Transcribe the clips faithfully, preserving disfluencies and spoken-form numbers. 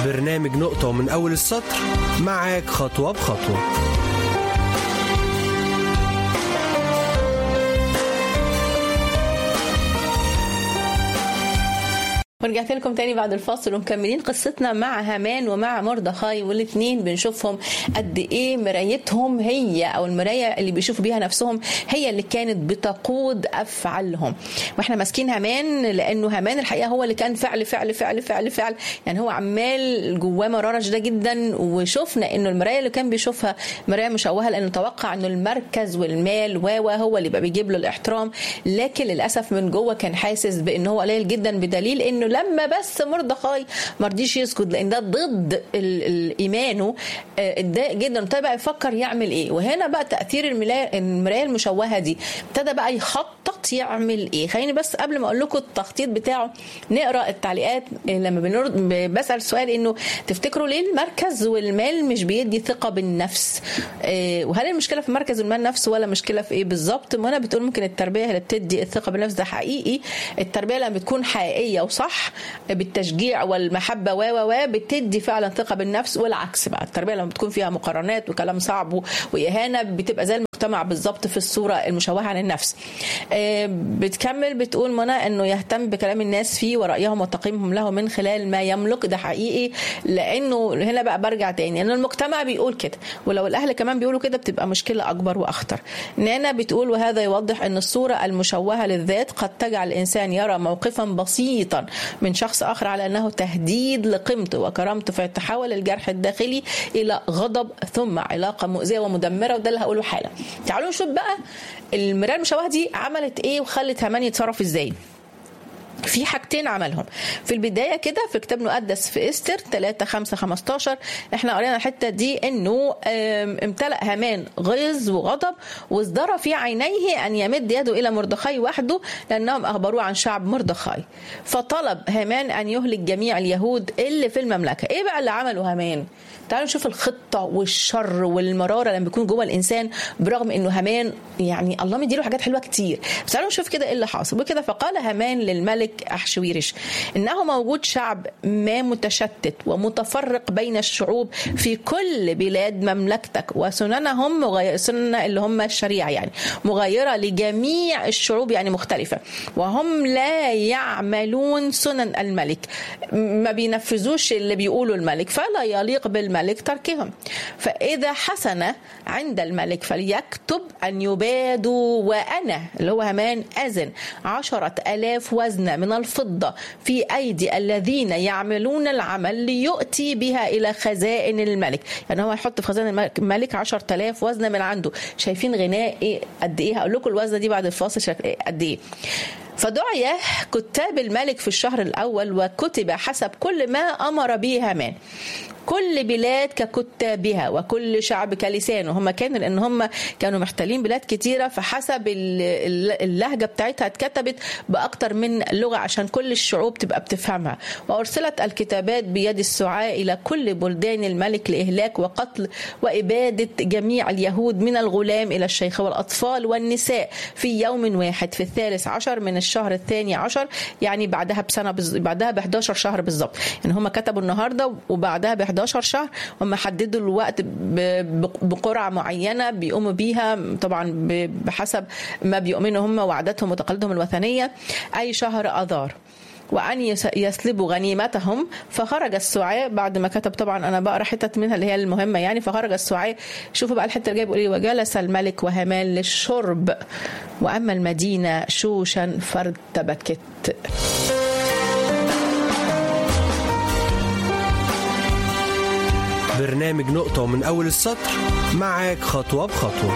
برنامج نقطة من أول السطر معاك خطوة بخطوة. ورجعت لكم تاني بعد الفاصل ومكملين قصتنا مع هامان ومع مردخاي، والاثنين بنشوفهم قد ايه مرايتهم هي او المرايه اللي بيشوفوا بيها نفسهم هي اللي كانت بتقود افعالهم. واحنا ماسكين هامان لانه هامان الحقيقه هو اللي كان فعل فعل فعل فعل فعل يعني هو عمال جواه مراره شديده جدا. وشفنا انه المرايه اللي كان بيشوفها مرايه مشوهه لانه توقع انه المركز والمال و هو اللي بقى بيجيب له الاحترام، لكن للاسف من جوه كان حاسس بانه هو قليل جدا، بدليل انه لما بس مردخاي ما رضيش يسجد لان ده ضد الايمانه اتضايق جدا، ابتدى بقى يفكر يعمل ايه. وهنا بقى تاثير المرايه المشوهه دي، ابتدى بقى يخطط يعمل ايه. خليني بس قبل ما اقول لكم التخطيط بتاعه نقرا التعليقات. لما بسال سؤال انه تفتكروا ليه المركز والمال مش بيدي ثقه بالنفس، وهل المشكله في المركز والمال نفسه ولا مشكله في ايه بالظبط؟ منى بتقول ممكن التربيه اللي بتدي الثقه بالنفس. ده حقيقي، التربيه لما بتكون حقيقيه وصح بالتشجيع والمحبه و و بتدي فعلا ثقه بالنفس، والعكس بقى التربيه لما بتكون فيها مقارنات وكلام صعب واهانه بتبقى زي المجتمع بالظبط في الصوره المشوهه عن النفس. بتكمل بتقول منى انه يهتم بكلام الناس فيه ورايهم وتقييمهم له من خلال ما يملك. ده حقيقي، لانه هنا بقى برجع تاني ان المجتمع بيقول كده، ولو الاهل كمان بيقولوا كده بتبقى مشكله اكبر واخطر. نانا بتقول وهذا يوضح ان الصوره المشوهه للذات قد تجعل الانسان يرى موقفا بسيطا من شخص آخر على أنه تهديد لقيمته وكرامته، فيتحول الجرح الداخلي إلى غضب ثم علاقة مؤذية ومدمرة. وده اللي هقوله حالا. تعالوا نشوف بقى المراية المشوهة دي عملت إيه وخلت هامان يتصرف إزاي. في حاجتين عملهم في البداية كده في كتاب مقدس في إستر ثلاثة خمسة خمستاشر. احنا قرينا الحتة دي انه امتلأ هامان غيظ وغضب وازدرى في عينيه ان يمد يده الى مردخاي وحده لانهم اخبروه عن شعب مردخاي، فطلب هامان ان يهلك جميع اليهود اللي في المملكة. ايه بقى اللي عمله هامان؟ تعالوا نشوف الخطة والشر والمرارة لما بيكون جوه الإنسان، برغم إنه هامان يعني الله مديله حاجات حلوة كتير. بس تعالوا نشوف كده إيه اللي حاصل. وكده فقال هامان للملك أحشويرش إنه موجود شعب ما متشتت ومتفرق بين الشعوب في كل بلاد مملكتك، وسننهم مغيرة، سنن اللي هم الشريعة يعني مغيرة لجميع الشعوب يعني مختلفة، وهم لا يعملون سنن الملك، ما بينفذوش اللي بيقولوا الملك، فلا يليق بالملك الملك تركهم. فإذا حسن عند الملك فليكتب أن يبادوا، وأنا اللي هو هامان أذن عشرة ألاف وزنة من الفضة في أيدي الذين يعملون العمل ليؤتي بها إلى خزائن الملك. يعني هو يحط في خزائن الملك عشرة ألاف وزنة من عنده. شايفين غناء إيه قد إيه؟ هقول لكم الوزنة دي بعد الفاصل قد إيه. فدعي كتاب الملك في الشهر الأول وكتب حسب كل ما أمر به هامان، كل بلاد ككتابها وكل شعب كلسانه. هم كانوا لأن هم كانوا محتلين بلاد كتيرة، فحسب اللهجة بتاعتها اتكتبت بأكتر من لغة عشان كل الشعوب تبقى بتفهمها. وأرسلت الكتابات بيد السعاء إلى كل بلدان الملك لإهلاك وقتل وإبادة جميع اليهود من الغلام إلى الشيخ والأطفال والنساء في يوم واحد في الثالث عشر من الشهر الثاني عشر، يعني بعدها بسنة بز... بعدها ب إحدى عشر شهر بالظبط. يعني هم كتبوا النهاردة وبعدها ب إحدى عشر شهر، هم حددوا الوقت بقرعة معينة بيقوموا بيها طبعا بحسب ما بيؤمنوا هم وعاداتهم وتقاليدهم الوثنية، أي شهر أذار، وأن يسلبوا غنيمتهم. فخرج السعاء بعد ما كتب، طبعا أنا بقرأ حتة منها اللي هي المهمة يعني. فخرج السعاء، شوفوا بقى الحتة اللي جايبوا إيه: وجلس الملك وهامان للشرب، وأما المدينة شوشا فارتبكت. برنامج نقطة من أول السطر معاك خطوة بخطوة.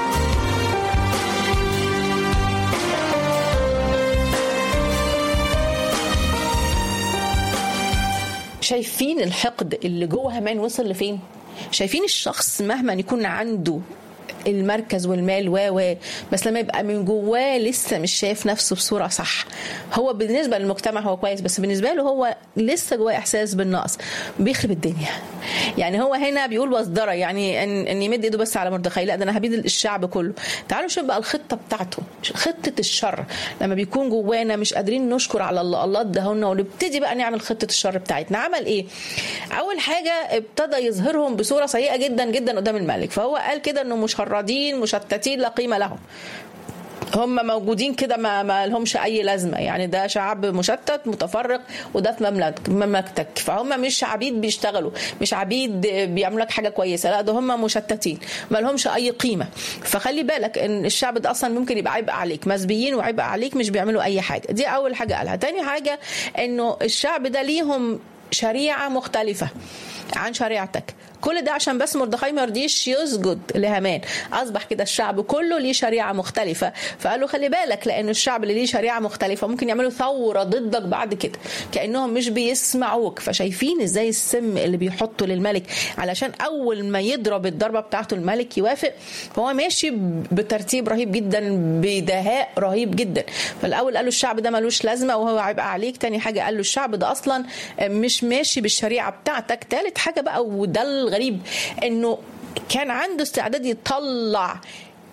شايفين الحقد اللي جوه هامان وصل لفين؟ شايفين الشخص مهما يكون عنده المركز والمال و و بس لما يبقى من جواه لسه مش شايف نفسه بصورة صح. هو بالنسبة للمجتمع هو كويس بس بالنسبة له هو لسه جواه إحساس بالنقص، بيخرب الدنيا. يعني هو هنا بيقول وصدرة، يعني ان, إن يمد ايده بس على مردخاي، لا ده انا هبيد الشعب كله. تعالوا شوف بقى الخطة بتاعته، خطة الشر لما بيكون جوانا مش قادرين نشكر على الله الله اداهولنا، ونبتدي بقى نعمل خطة الشر بتاعتنا. عمل ايه؟ اول حاجة ابتدى يظهرهم بصورة سيئة جدا جدا قدام الملك. فهو قال كده انه مشردين مشتتين لا قيمة لهم، هم موجودين كده ما, ما لهمش اي لازمه. يعني ده شعب مشتت متفرق وده في مملكتك، فهم مش عبيد بيشتغلوا، مش عبيد بيعملوا لك حاجه كويسه، لا ده هم مشتتين ما لهمش اي قيمه. فخلي بالك ان الشعب ده اصلا ممكن يبقى عبء عليك، مسبيين وعبء عليك، مش بيعملوا اي حاجه. دي اول حاجه قالها. تاني حاجه انه الشعب ده ليهم شريعه مختلفه عن شريعتك. كل ده عشان بس مردخاي ما يرضيش يسجد لهامان. اصبح كده الشعب كله ليه شريعه مختلفه، فقالوا خلي بالك لان الشعب اللي ليه شريعه مختلفه ممكن يعملوا ثوره ضدك بعد كده، كانهم مش بيسمعوك. فشايفين ازاي السم اللي بيحطه للملك علشان اول ما يضرب الضربه بتاعته الملك يوافق. فهو ماشي بترتيب رهيب جدا، بدهاء رهيب جدا. فالاول قالوا الشعب ده ملوش لازمه وهو عبء عليك. تاني حاجه قالوا الشعب ده اصلا مش ماشي بالشريعه بتاعتك. تالت حاجه بقى وده غريب انه كان عنده استعداد يطلع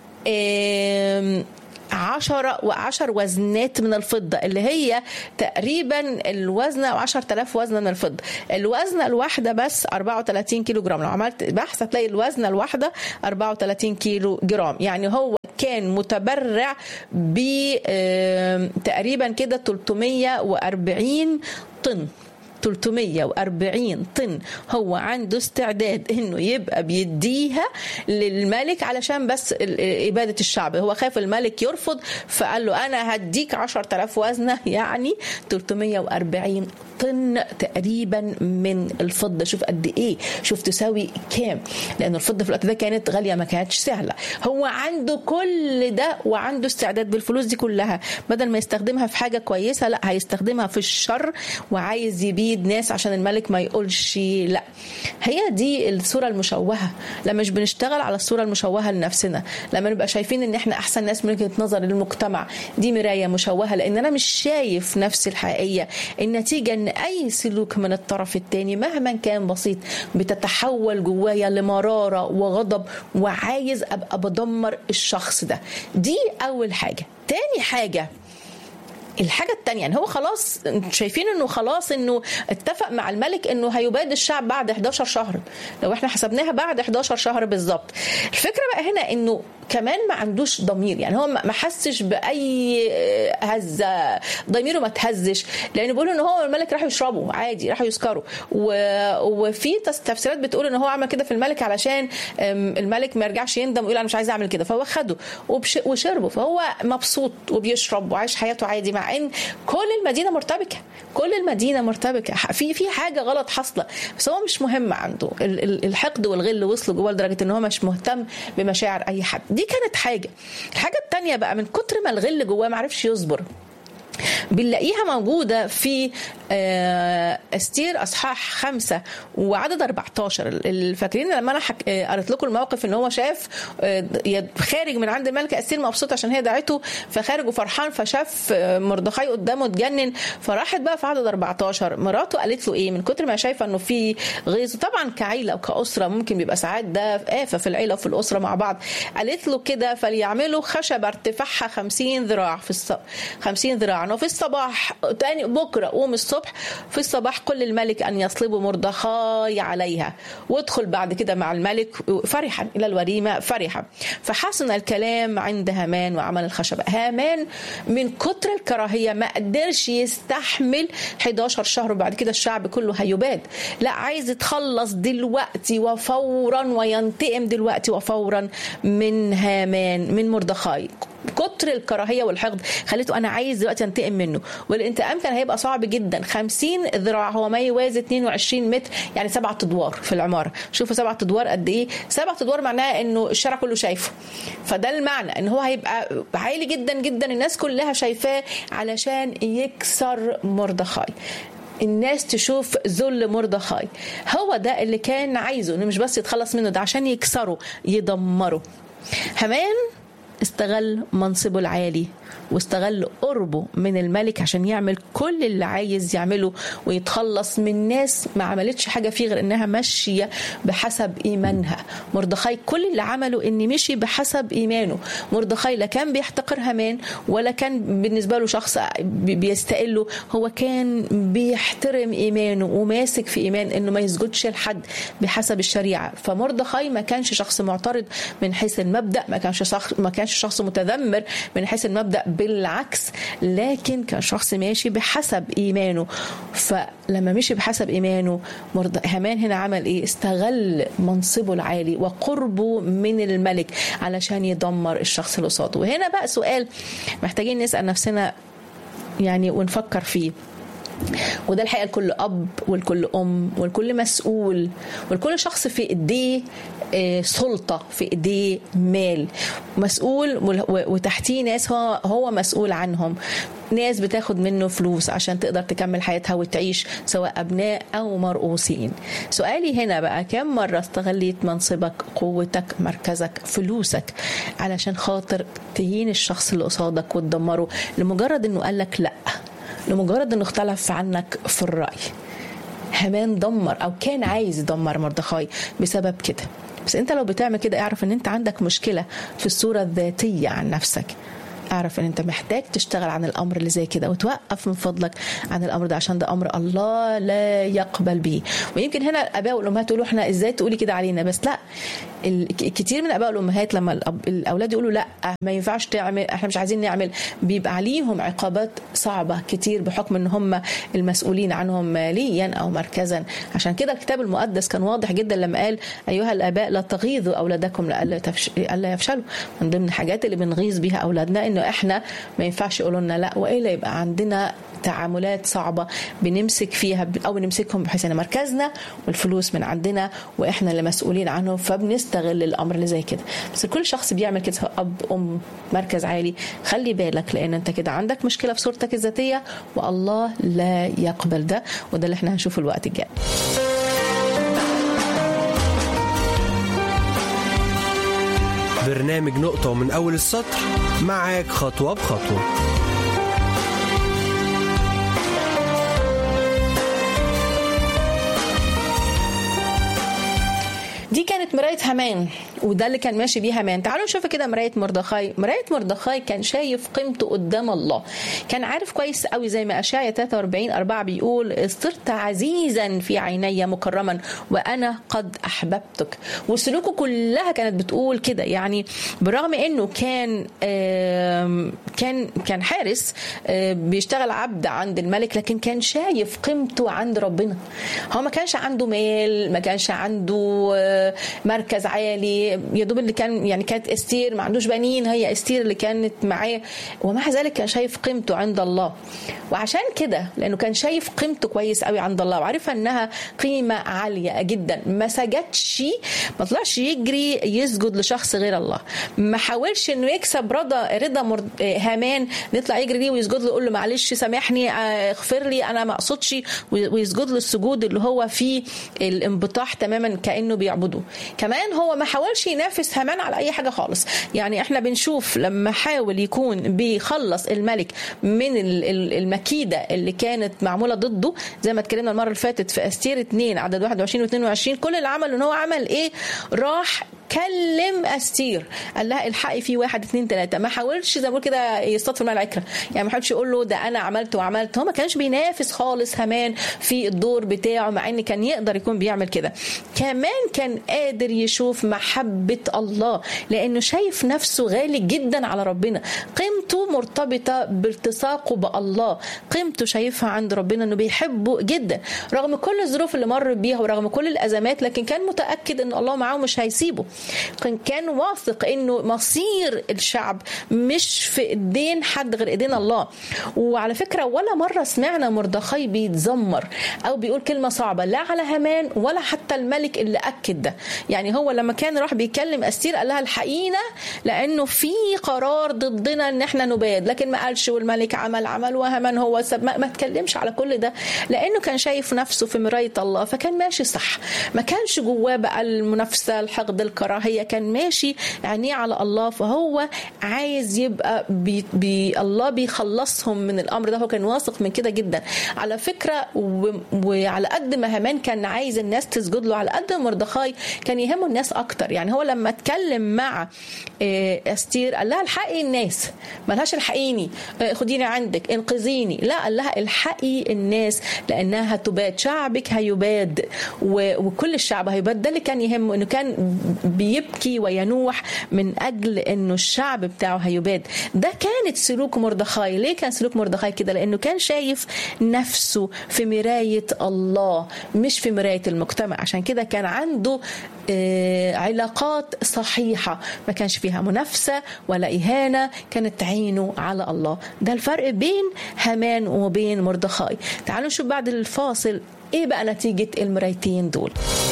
عشرة وعشر وزنات من الفضة اللي هي تقريبا الوزنة وعشر تلاف وزنة من الفضة. الوزنة الواحدة بس أربعة وثلاثين كيلو جرام. لو عملت بحث هتلاقي الوزنة الواحدة أربعة وثلاثين كيلو جرام. يعني هو كان متبرع بتقريبا كده ثلاثمية وأربعين طن. ثلاثمية وأربعين طن هو عنده استعداد انه يبقى بيديها للملك علشان بس إبادة الشعب. هو خاف الملك يرفض فقال له انا هديك عشرة آلاف وزنة، يعني ثلاثمية وأربعين طن تقريبا من الفضة. شوف قد ايه، شوف تساوي كام، لان الفضة في الوقت ده كانت غالية ما كانتش سهلة. هو عنده كل ده وعنده استعداد بالفلوس دي كلها بدل ما يستخدمها في حاجة كويسة لا هيستخدمها في الشر، وعايز يبيد ناس عشان الملك ما يقولش لا. هي دي الصورة المشوهة. لما مش بنشتغل على الصورة المشوهة لنفسنا، لما نبقى شايفين ان احنا احسن ناس من وجهة نظر للمجتمع، دي مراية مشوهة لان انا مش شايف نفسي الحقيقية. النتيجة ان اي سلوك من الطرف الثاني مهما كان بسيط بتتحول جوايا لمرارة وغضب، وعايز ابقى بدمر الشخص ده. دي اول حاجة. تاني حاجة الحاجة التانية ان هو خلاص شايفين انه خلاص انه اتفق مع الملك انه هيباد الشعب بعد إحدى عشر شهر. لو احنا حسبناها بعد إحدى عشر شهر بالظبط. الفكرة بقى هنا انه كمان ما عندوش ضمير. يعني هو ما حسش باي هزه، ضميره ما تهزش، لان بيقولوا ان هو الملك راح يشربوا عادي، راح يسكروا. وفي تفسيرات بتقول ان هو عمل كده في الملك علشان الملك ما يرجعش يندم ويقول انا مش عايز اعمل كده، فهو خده وشربه. فهو مبسوط وبيشرب وعايش حياته عادي، مع ان كل المدينه مرتبكه، كل المدينه مرتبكه، في في حاجه غلط حاصله. بس هو مش مهم عنده الحقد والغل وصلوا جوه لدرجه ان هو مش مهتم بمشاعر اي حد. دي كانت حاجة. الحاجة التانية بقى من كتر ما الغل جواه معرفش يصبر. بنلاقيها موجودة في استير أصحاح خمسة وعدد أربعتاشر. الفاكرين لما أنا حك... قرأت لكم الموقف إن هو شاف خارج من عند الملك استير مبسوط عشان هي دعته، فخارج وفرحان، فشاف مردخاي قدامه اتجنن. فراحت بقى في عدد أربعتاشر مراته قالت له إيه من كتر ما شايفة إنه في غيظ. طبعا كعيلة وكأسرة ممكن بيبقى ساعات ده آفة في العيلة وفي الأسرة مع بعض. قالت له كده فليعملوا خشبة ارتفاعها خمسين ذراع في الص... خمسين ذراع وفي الصباح تاني بكرة قوم الصبح في الصباح كل الملك أن يصلبوا مردخاي عليها وادخل بعد كده مع الملك فرحا إلى الوريمة فرحا. فحسن الكلام عند هامان وعمل الخشبة. هامان من كتر الكراهية ما قدرش يستحمل إحدى عشر شهر وبعد كده الشعب كله هيباد. لا عايز يتخلص دلوقتي وفورا وينتقم دلوقتي وفورا من هامان من مردخاي. كتر الكراهية والحقد خليته أنا عايز دلوقتي أنتقم منه. والانتقام كان هيبقى صعب جدا. خمسين ذراع هو ما يوازي اتنين وعشرين متر، يعني سبعة أدوار في العمارة. شوفوا سبعة أدوار قد إيه. سبعة أدوار معناها إنه الشارع كله شايفه. فده المعنى إن هو هيبقى عالي جدا جدا، الناس كلها شايفاه علشان يكسر مردخاي. الناس تشوف ذل مردخاي. هو ده اللي كان عايزه، إنه مش بس يتخلص منه، ده عشان يكسره يدمره. هامان استغل منصبه العالي واستغل قربه من الملك عشان يعمل كل اللي عايز يعمله ويتخلص من ناس ما عملتش حاجة فيه غير انها ماشية بحسب ايمانها. مردخاي كل اللي عمله ان مشي بحسب ايمانه. مردخاي لا كان بيحتقر هامان ولا كان بالنسبة له شخص بيستقله، هو كان بيحترم ايمانه وماسك في ايمان انه ما يسجدش لحد بحسب الشريعة. فمردخاي ما كانش شخص معترض من حيث المبدأ، ما كانش شخص ما كانش شخص متذمر من حيث المبدأ، بالعكس، لكن كان شخص ماشي بحسب إيمانه. فلما مشي بحسب إيمانه هامان هنا عمل إيه؟ استغل منصبه العالي وقربه من الملك علشان يدمر الشخص اللي قصاده. وهنا بقى سؤال محتاجين نسأل نفسنا يعني ونفكر فيه، وده الحقيقة لكل أب والكل أم والكل مسؤول والكل شخص في إيديه سلطة، في إيديه مال، مسؤول وتحتيه ناس هو هو مسؤول عنهم، ناس بتاخد منه فلوس عشان تقدر تكمل حياتها وتعيش، سواء أبناء أو مرؤوسين. سؤالي هنا بقى، كم مرة استغليت منصبك، قوتك، مركزك، فلوسك علشان خاطر تهين الشخص اللي قصادك وتدمره لمجرد إنه قالك لأ، لمجرد انه اختلف عنك في الرأي؟ هامان دمر او كان عايز يدمر مردخاي بسبب كده. بس انت لو بتعمل كده اعرف ان انت عندك مشكلة في الصورة الذاتية عن نفسك. اعرف ان انت محتاج تشتغل عن الامر اللي زي كده وتوقف من فضلك عن الامر ده، عشان ده امر الله لا يقبل به. ويمكن هنا الاباء والامهات يقولوا احنا ازاي تقولي كده علينا؟ بس لا، كتير من الاباء والامهات لما الاولاد يقولوا لا ما ينفعش تعمل، احنا مش عايزين نعمل، بيبقى عليهم عقابات صعبه كتير بحكم ان هم المسؤولين عنهم ماليا او مركزا. عشان كده الكتاب المقدس كان واضح جدا لما قال ايها الاباء لا تغيظوا اولادكم لئلا يفشلوا. من ضمن الحاجات اللي بنغيظ بيها اولادنا انه احنا ما ينفعش يقولوا لنا لا، والا يبقى عندنا تعاملات صعبة بنمسك فيها أو بنمسكهم بحيث أن مركزنا والفلوس من عندنا وإحنا اللي مسؤولين عنه، فبنستغل الأمر اللي زي كده. بس كل شخص بيعمل كده، أب أم مركز عالي، خلي بالك، لأن أنت كده عندك مشكلة في صورتك الذاتية والله لا يقبل ده. وده اللي احنا هنشوفه الوقت الجاي. برنامج نقطة ومن أول السطر معاك خطوة بخطوة. دي كانت مراية هامان وده اللي كان ماشي بيه هامان. تعالوا نشوف كده مراية مردخاي. مراية مردخاي كان شايف قيمته قدام الله، كان عارف كويس قوي زي ما أشعياء ثلاثة وأربعين أربعة بيقول صرت عزيزا في عيني مكرما وأنا قد أحببتك. وسلوكه كلها كانت بتقول كده. يعني برغم أنه كان كان كان حارس بيشتغل عبد عند الملك، لكن كان شايف قيمته عند ربنا. هو ما كانش عنده مال، ما كانش عنده مركز عالي، يا دوب اللي كان يعني كانت استير ما عندوش بنين، هي استير اللي كانت معاه، ومع ذلك كان شايف قيمته عند الله. وعشان كده لانه كان شايف قيمته كويس قوي عند الله وعارف انها قيمه عاليه جدا، ما سجدش، ما طلعش يجري يسجد لشخص غير الله، ما حاولش انه يكسب رضا رضا هامان نطلع يجري ليه ويسجد له يقول له معلش سامحني اغفر لي انا ما اقصدش، ويسجد له السجود اللي هو فيه الانبطاح تماما كانه بيعبده. كمان هو ما حاولش ينافس هامان على اي حاجه خالص. يعني احنا بنشوف لما حاول يكون بيخلص الملك من المكيده اللي كانت معموله ضده، زي ما اتكلمنا المره اللي فاتت في استير اثنين عدد واحد وعشرين واثنين وعشرين، كل اللي عمله ان هو عمل ايه؟ راح كلم استير قال لها الحقي في واحد اثنين ثلاثة. ما حاولش زي ما كده يصطاد الماء العكرة، يعني ما حاولش يقول له ده انا عملت وعملت. هو ما كانش بينافس خالص هامان في الدور بتاعه، مع ان كان يقدر يكون بيعمل كده. كمان كان قادر يشوف محبة الله لانه شايف نفسه غالي جدا على ربنا، قيمته مرتبطة بالتصاقه بالله، قيمته شايفها عند ربنا انه بيحبه جدا رغم كل الظروف اللي مر بيها ورغم كل الازمات، لكن كان متأكد ان الله معه مش هيسيبه. كان واثق انه مصير الشعب مش في ايدين حد غير ايدين الله. وعلى فكرة ولا مرة سمعنا مردخاي بيتذمر او بيقول كلمة صعبة لا على هامان ولا حتى الملك اللي اكد ده. يعني هو لما كان راح بيكلم استير قال لها الحقينا لانه في قرار ضدنا ان احنا نباد، لكن ما قالش والملك عمل عمل وهامان هو سب، ما, ما تكلمش على كل ده لانه كان شايف نفسه في مراية الله، فكان ماشي صح. ما كانش جواه بقى المنافسة، الحقد، الكراهية، وكراهية، كان ماشي عينيه على الله، فهو عايز يبقى بي بي الله بيخلصهم من الأمر ده. هو كان واثق من كده جدا على فكرة. وعلى قد ما هامان كان عايز الناس تسجد له، على قد مردخاي كان يهمه الناس أكتر. يعني هو لما اتكلم مع أستير قال لها الحقي الناس، ملهاش الحقيني خديني عندك انقذيني، لا، قال لها الحقي الناس لأنها هتباد، شعبك هيباد وكل الشعب هيباد. ده اللي كان يهمه، انه كان بيبكي وينوح من اجل انه الشعب بتاعه هيباد. ده كانت سلوك مردخاي. ليه كان سلوك مردخاي كده؟ لانه كان شايف نفسه في مراية الله مش في مراية المجتمع. عشان كده كان عنده علاقات صحيحة ما كانش فيها منافسة ولا إهانة، كانت عينه على الله. ده الفرق بين هامان وبين مردخاي. تعالوا نشوف بعد الفاصل ايه بقى نتيجة المرايتين دول.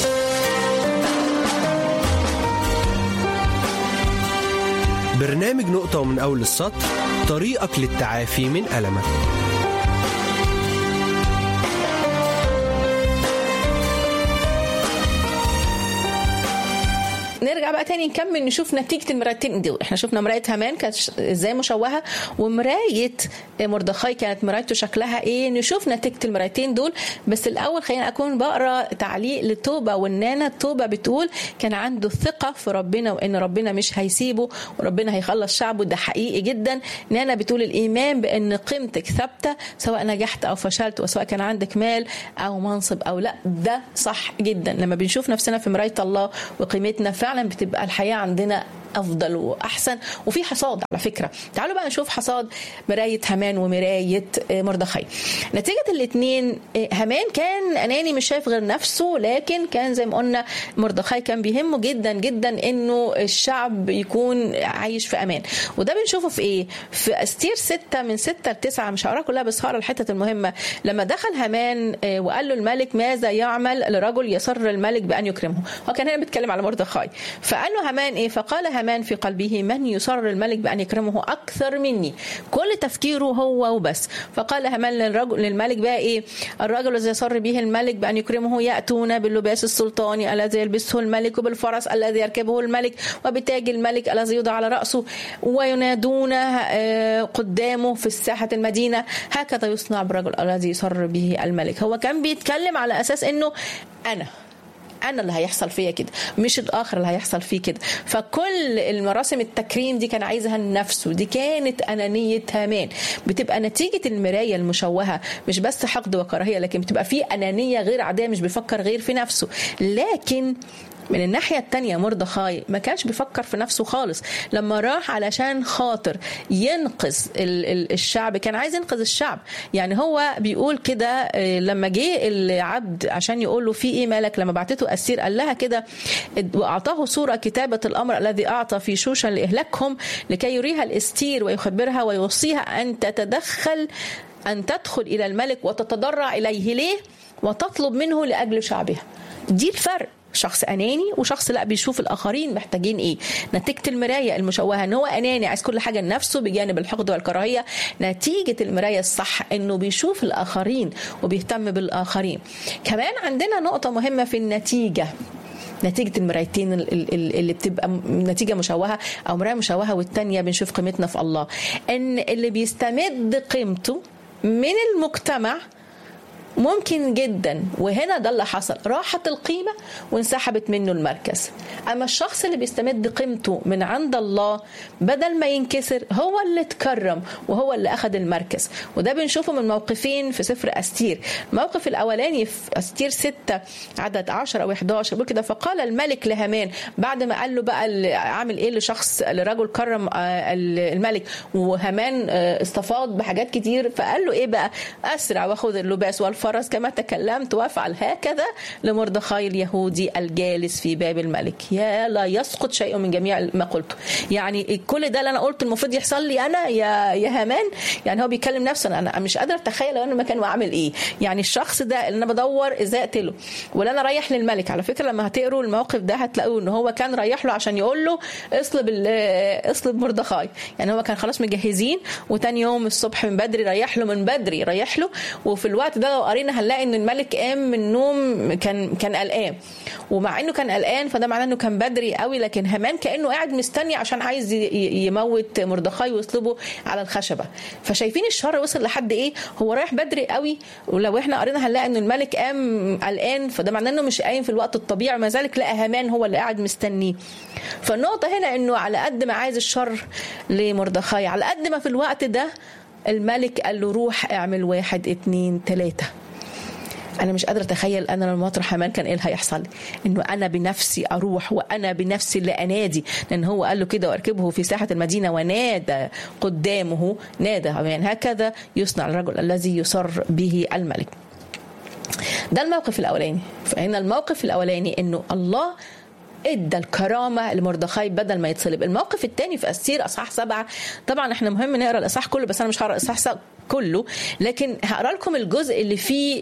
برنامج نقطة ومن أول السطر، طريقك للتعافي من ألمك. نرجع بقى تاني نكمل نشوف نتيجة المرايتين دول. احنا شفنا مراية هامان كانت ازاي مشوهة، ومراية مردخاي كانت مرايته شكلها ايه. نشوف نتيجة المرايتين دول. بس الاول خلينا اكون بقرا تعليق لتوبة والنانا. توبة بتقول كان عنده ثقة في ربنا وان ربنا مش هيسيبه وربنا هيخلص شعبه. ده حقيقي جدا. نانا بتقول الايمان بان قيمتك ثابتة سواء نجحت او فشلت، وسواء كان عندك مال او منصب او لا. ده صح جدا. لما بنشوف نفسنا في مراية الله وقيمتنا فعلا بتبقى الحياة عندنا أفضل وأحسن. وفي حصاد على فكرة. تعالوا بقى نشوف حصاد مراية هامان ومراية مردخاي. نتيجة الاثنين، هامان كان أناني مش شايف غير نفسه، لكن كان زي ما قلنا مردخاي كان بيهمه جدا جدا إنه الشعب يكون عايش في أمان. وده بنشوفه في إيه؟ في أستير ستة من ستة لتسعة. مش هقرأ كلها بس هقرأ الحتة المهمة. لما دخل هامان وقال له الملك ماذا يعمل لرجل يسر الملك بأن يكرمه. وكان هنا بيتكلم على مردخاي. فقال له هامان إيه؟ فقال هامان في قلبه من يسر الملك بأن يكرمه أكثر مني. كل تفكيره هو وبس. فقال هامان للرجل للملك بقى إيه؟ الرجل الذي يسر به الملك بأن يكرمه يأتون باللباس السلطاني الذي يلبسه الملك وبالفرس الذي يركبه الملك وبتاج الملك الذي يوضع على رأسه، وينادون قدامه في الساحة المدينة هكذا يصنع بالرجل الذي يسر به الملك. هو كان بيتكلم على أساس إنه أنا أنا اللي هيحصل فيا كده، مش الآخر اللي هيحصل فيه كده. فكل المراسم التكريم دي كان عايزها لنفسه. دي كانت أنانية هامان. بتبقى نتيجة المراية المشوهة مش بس حقد وكراهية، لكن بتبقى فيه أنانية غير عادية، مش بيفكر غير في نفسه. لكن من الناحية التانية مردخاي ما كانش بيفكر في نفسه خالص. لما راح علشان خاطر ينقذ الشعب، كان عايز ينقذ الشعب. يعني هو بيقول كده لما جه العبد عشان يقول له في ايه مالك، لما بعتته أستير قال لها كده وأعطاه صورة كتابة الأمر الذي أعطى في شوشن لإهلاكهم لكي يريها الأستير ويخبرها ويوصيها أن تتدخل أن تدخل إلى الملك وتتضرع إليه ليه وتطلب منه لأجل شعبها. دي الفرق. شخص أناني وشخص لا بيشوف الآخرين محتاجين إيه. نتيجة المراية المشوهة إن هو أناني عايز كل حاجة لنفسه بجانب الحقد والكراهية. نتيجة المراية الصح إنه بيشوف الآخرين وبيهتم بالآخرين. كمان عندنا نقطة مهمة في النتيجة. نتيجة المرايتين اللي بتبقى نتيجة مشوهة أو مراية مشوهة والتانية بنشوف قيمتنا في الله، إن اللي بيستمد قيمته من المجتمع ممكن جدا، وهنا ده اللي حصل، راحت القيمة وانسحبت منه المركز. أما الشخص اللي بيستمد قيمته من عند الله بدل ما ينكسر هو اللي اتكرم وهو اللي أخذ المركز. وده بنشوفه من موقفين في سفر أستير. الموقف الأولاني في أستير ستة عدد عشرة أو إحدى عشر بيقول كده فقال الملك لهامان بعد ما قال له بقى عامل إيه لشخص لرجل كرم الملك، وهامان استفاض بحاجات كتير، فقال له إيه بقى أسرع وأخذ اللباس والفرس فرس كما تكلمت وافعل هكذا لمردخاي اليهودي الجالس في باب الملك. يا لا يسقط شيء من جميع ما قلته. يعني كل ده اللي انا قلته المفروض يحصل لي انا يا يا هامان. يعني هو بيكلم نفسه. انا مش قادر اتخيل لو انا مكانه اعمل ايه. يعني الشخص ده اللي انا بدور ازاي اقتله ولا انا رايح للملك. على فكره لما هتقروا الموقف ده هتلاقوا ان هو كان رايح له عشان يقول له اصلب اصلب مردخاي. يعني هو كان خلاص مجهزين، وتاني يوم الصبح من بدري رايح له من بدري رايح له وفي الوقت ده قرينا هنلاقي ان الملك قام من النوم كان كان قلقان، ومع انه كان قلقان فده معناه انه كان بدري قوي، لكن هامان كانه قاعد مستني عشان عايز يموت مردخاي ويصلبه على الخشبه. فشايفين الشر وصل لحد ايه؟ هو رايح بدري قوي، ولو احنا قرينا هنلاقي ان الملك قام قلقان، فده معناه انه مش قايم في الوقت الطبيعي، وما ذلك لقى هامان هو اللي قاعد مستنيه. فالنقطه هنا انه على قد ما عايز الشر لمردخاي، على قد ما في الوقت ده الملك قال له روح اعمل واحد اتنين تلاته. انا مش قادره اتخيل انا لما اطرح هامان كان ايه اللي هيحصل، انه انا بنفسي اروح وانا بنفسي اللي انادي، لان هو قال له كده واركبه في ساحه المدينه ونادى قدامه، نادى يعني هكذا يصنع الرجل الذي يسر به الملك. ده الموقف الاولاني. فهنا الموقف الاولاني انه الله ادى الكرامه لمردخاي بدل ما يتصلب. الموقف الثاني في أستير اصحاح سبعة، طبعا احنا مهم نقرا الاصحاح كله بس انا مش هقرا الاصحاح كله، لكن هقرا لكم الجزء اللي فيه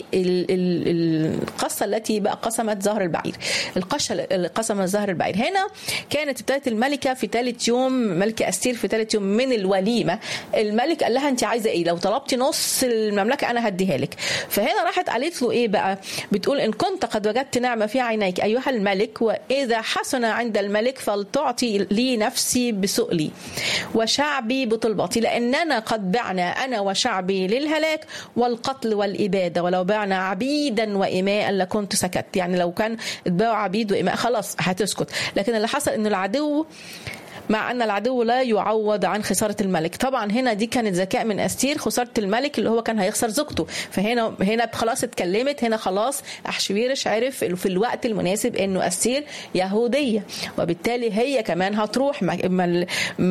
القصه التي بقى قسمت ظهر البعير. القشه اللي قسمت ظهر البعير هنا كانت ابتدت الملكه في ثالث يوم، ملكه أستير في ثالث يوم من الوليمه. الملك قال لها انت عايزه ايه؟ لو طلبتي نص المملكه انا هديها لك. فهنا راحت قالت له ايه بقى؟ بتقول ان كنت قد وجدت نعمه في عينيك ايها الملك، واذا حسن عند الملك فلتعطي لي نفسي بسؤلي وشعبي بطلباتي، لاننا قد بعنا انا وشعبي للهلاك والقتل والإبادة، ولو بعنا عبيدا وإماء لكنت سكت. يعني لو كان اتباعوا عبيد وإماء خلاص هتسكت، لكن اللي حصل إنه العدو، مع أن العدو لا يعوض عن خسارة الملك. طبعا هنا دي كانت ذكاء من أستير، خسارة الملك اللي هو كان هيخسر زوجته. فهنا هنا خلاص اتكلمت، هنا خلاص أحشويرش عرف في الوقت المناسب إنه أستير يهودية، وبالتالي هي كمان هتروح مع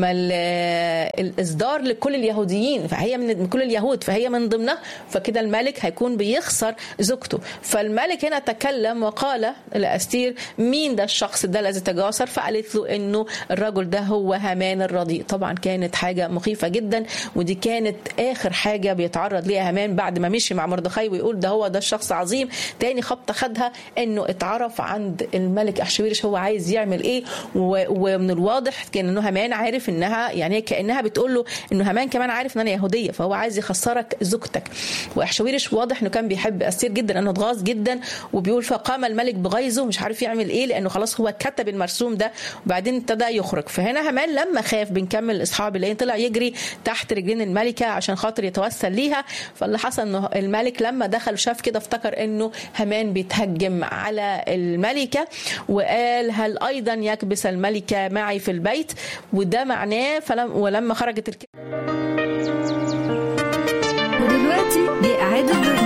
الإصدار لكل اليهوديين، فهي من كل اليهود، فهي من ضمنها، فكده الملك هيكون بيخسر زوجته. فالملك هنا تكلم وقال لأستير مين ده الشخص ده الذي تجاسر؟ فقالت له إنه الرجل ده هو هامان الرديء. طبعا كانت حاجة مخيفة جدا، ودي كانت آخر حاجة بيتعرض ليها هامان بعد ما مشي مع مردخاي ويقول ده هو ده الشخص عظيم. تاني خبطة خدها انه اتعرف عند الملك أحشويرش هو عايز يعمل ايه، ومن الواضح كان انه هامان عارف انها يعني كأنها بتقول له انه هامان كمان عارف ان انا يهودية، فهو عايز يخسرك زوجتك. وأحشويرش واضح انه كان بيحب أستير جدا، انه اتغاظ جدا، وبيقول فقام الملك بغيظه مش عارف يعمل ايه، لانه خلاص هو كتب المرسوم ده وبعدين ابتدى يخرج. فهنا هامان لما خاف، بنكمل الاصحاب اللي طلع يجري تحت رجلين الملكه عشان خاطر يتوسل ليها. فاللي حصل انه الملك لما دخل شاف كده افتكر انه هامان بيتهجم على الملكه، وقال هل ايضا يكبس الملكه معي في البيت؟ وده معناه فلم ولما خرجت الك... ودلوقتي بإعادة